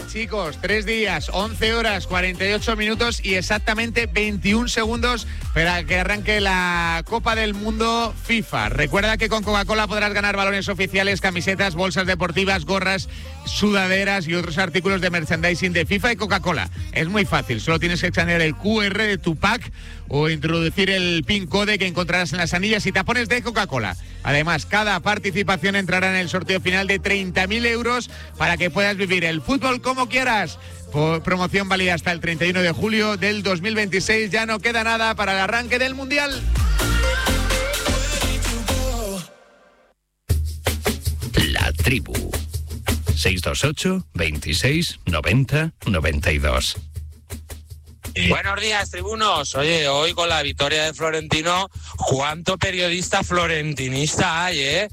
chicos, 3 días, 11 horas, 48 minutos y exactamente 21 segundos para que arranque la Copa del Mundo FIFA. Recuerda que con Coca-Cola podrás ganar balones oficiales, camisetas, bolsas deportivas, gorras, sudaderas y otros artículos de merchandising de FIFA y Coca-Cola. Es muy fácil, solo tienes que escanear el QR de tu pack o introducir el PIN code que encontrarás en las anillas y tapones de Coca-Cola. Además, cada participación entrará en el sorteo final de 30.000 euros para que puedas vivir el fútbol como quieras. Promoción válida hasta el 31 de julio del 2026. Ya no queda nada para el arranque del Mundial. La Tribu. 628 26 90 92. Buenos días, tribunos. Oye, hoy con la victoria de Florentino, ¿cuánto periodista florentinista hay, eh?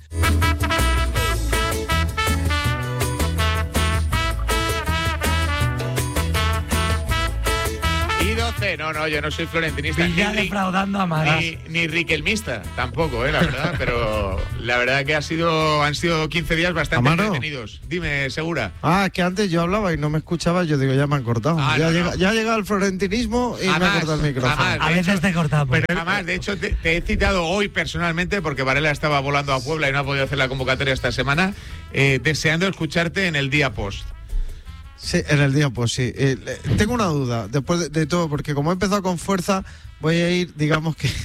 Y 12, no, yo no soy florentinista. Villa defraudando a Maras. Ni riquelmista, tampoco, la verdad. Pero la verdad que han sido 15 días bastante entretenidos. Dime, Segura. Es que antes yo hablaba y no me escuchaba, yo digo, ya me han cortado. Ya ha llegado el florentinismo y me ha cortado el micrófono. A veces te cortamos. Pero jamás, de hecho, te he citado hoy personalmente porque Varela estaba volando a Puebla y no ha podido hacer la convocatoria esta semana, deseando escucharte en el día post. Sí, en el día, pues sí. Tengo una duda, después de todo, porque como he empezado con fuerza, voy a ir, digamos que,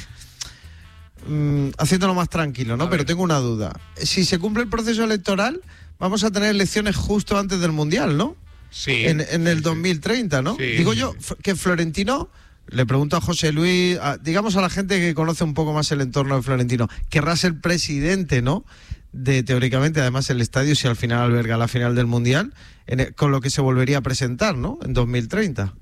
haciéndolo más tranquilo, ¿no? Pero tengo una duda. Si se cumple el proceso electoral, vamos a tener elecciones justo antes del Mundial, ¿no? Sí. En el 2030, ¿no? Sí, Digo yo que Florentino, le pregunto a José Luis, digamos a la gente que conoce un poco más el entorno de Florentino, querrá ser presidente, ¿no? Teóricamente, además, el estadio, si al final alberga la final del Mundial, con lo que se volvería a presentar, ¿no? En 2030.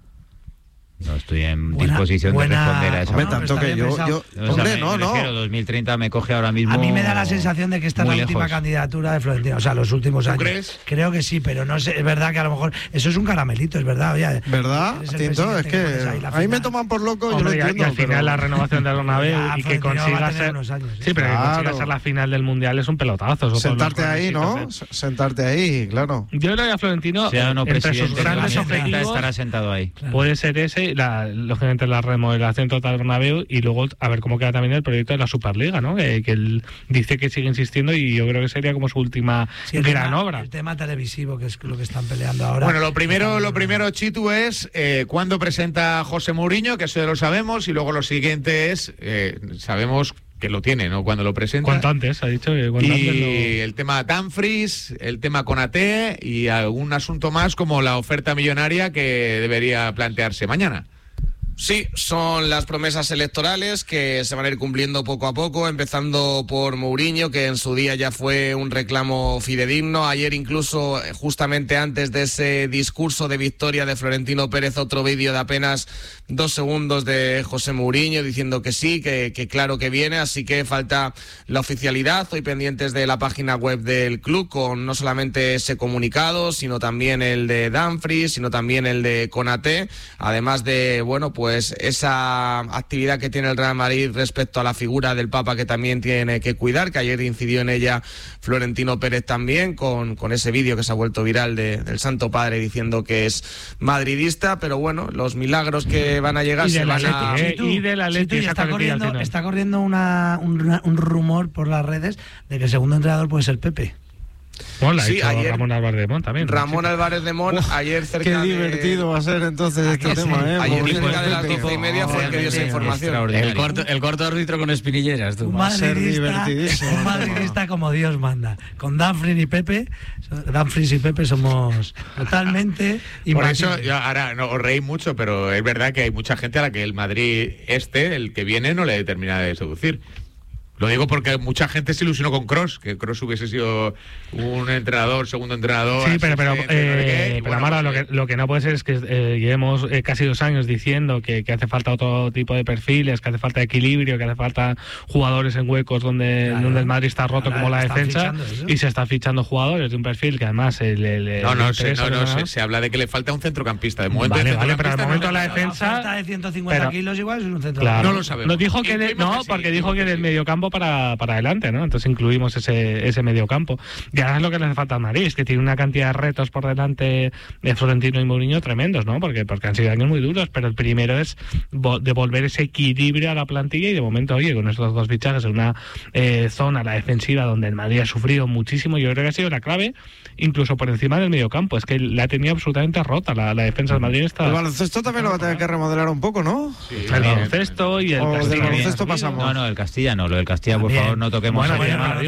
No estoy en disposición de responder a eso. Hombre, tanto que yo hombre, no. 2030 me coge ahora mismo. A mí me da la sensación de que esta es la última lejos. candidatura de Florentino, o sea, los últimos años. ¿Crees? Creo que sí, pero no sé, es verdad que a lo mejor eso es un caramelito, es verdad. Oye, ¿verdad? Tinto, es que a mí me toman por loco, yo lo entiendo. Y al final la renovación de Bernabéu y que consiga ser Sí, pero que consiga ser la final del Mundial es un pelotazo. Sentarte ahí, ¿no? Sentarte ahí, claro. Yo creo que a Florentino, sea o no entre sus presidente, grandes objetivos, estará sentado ahí. Puede ser ese, lógicamente la remodelación total de Bernabéu y luego a ver cómo queda también el proyecto de la Superliga, ¿no? Que él dice que sigue insistiendo y yo creo que sería como su última gran obra. El tema televisivo, que es lo que están peleando ahora. Bueno, lo primero, Chitu, es cuándo presenta José Mourinho, que eso ya lo sabemos, y luego lo siguiente es, sabemos que lo tiene, ¿no? Cuando lo presenta. Cuanto antes, ha dicho. El tema Dumfries, el tema Konaté y algún asunto más como la oferta millonaria que debería plantearse mañana. Sí, son las promesas electorales que se van a ir cumpliendo poco a poco, empezando por Mourinho, que en su día ya fue un reclamo fidedigno. Ayer incluso, justamente antes de ese discurso de victoria de Florentino Pérez, otro vídeo de apenas 2 segundos de José Mourinho diciendo que sí, que claro que viene, así que falta la oficialidad. Hoy pendientes de la página web del club con no solamente ese comunicado, sino también el de Dumfries, sino también el de Konaté, además de, pues esa actividad que tiene el Real Madrid respecto a la figura del Papa, que también tiene que cuidar, que ayer incidió en ella Florentino Pérez también, con ese vídeo que se ha vuelto viral del Santo Padre diciendo que es madridista, pero bueno, los milagros que van a llegar se van a... Y del Atleti está corriendo un rumor por las redes de que el segundo entrenador puede ser Pepe. Bueno, ayer Ramón Álvarez de Mont también. Álvarez de Mont, ayer cerca Qué divertido va a ser entonces este tema, ¿eh? Ayer cerca de las 12:30 fue el que dio esa información. El corto árbitro con espinilleras, tú. Un madridista como Dios manda. Con Dumfries y Pepe somos totalmente... Por eso, ahora no os reís mucho, pero es verdad que hay mucha gente a la que el Madrid el que viene, no le termina de seducir. Lo digo porque mucha gente se ilusionó con Kroos, que Kroos hubiese sido un entrenador, segundo entrenador. Sí, pero Amara, lo que no puede ser es que llevemos casi 2 años diciendo que hace falta otro tipo de perfiles, que hace falta equilibrio, que hace falta jugadores en huecos donde el Madrid está roto como la defensa, y se está fichando jugadores de un perfil que además se habla de que le falta un centrocampista. De momento pero al momento la defensa de 150 kilos igual es un centrocampista. Claro, no lo sabemos. Porque dijo que del mediocampo para adelante, ¿no? Entonces incluimos ese mediocampo. Y ahora es lo que le hace falta al Madrid, es que tiene una cantidad de retos por delante de Florentino y Mourinho tremendos, ¿no? Porque han sido años muy duros, pero el primero es devolver ese equilibrio a la plantilla, y de momento, oye, con estos dos fichajes en una zona, la defensiva, donde el Madrid ha sufrido muchísimo, yo creo que ha sido la clave, incluso por encima del mediocampo. Es que la ha tenido absolutamente rota la defensa del Madrid. El baloncesto también lo va a tener que remodelar un poco, ¿no? Sí, el baloncesto y el Castilla. Del baloncesto pasamos. No, el Castilla no. Lo del Castilla, por favor, no toquemos. La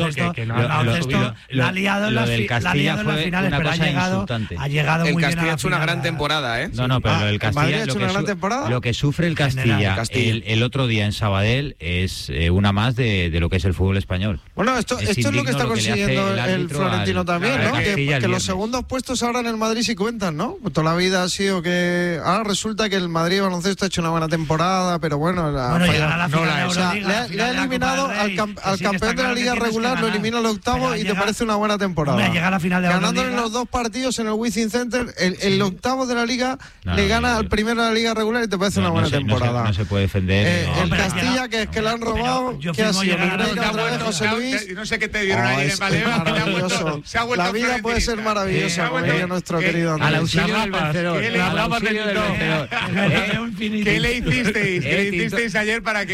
ha liado en las finales, pero ha llegado muy bien. El Castilla ha hecho una gran temporada, ¿eh? No, pero lo del Castilla, ha hecho una gran temporada. Lo que sufre el Castilla el otro día en Sabadell es una más de lo que es el fútbol español. Bueno, esto es lo que está consiguiendo el Florentino también, ¿no? Que los segundos puestos ahora en el Madrid sí cuentan, ¿no? Toda la vida ha sido que ahora resulta que el Madrid baloncesto ha hecho una buena temporada, pero bueno, le ha eliminado al campeón de la liga regular, lo elimina el octavo y te parece una buena temporada. Ganándole los dos partidos en el Wizzing Center, el octavo de la liga le gana al primero de la liga regular y te parece una buena temporada. No se puede defender. El Castilla, que es que le han robado, ¿qué ha sido? José Luis. No sé qué te dieron ayer en Valeva. Maravilloso. La vida puede ser maravillosa, como diría nuestro querido Andrés. Al auxilio del vencedor. ¿Qué le hicisteis ayer para que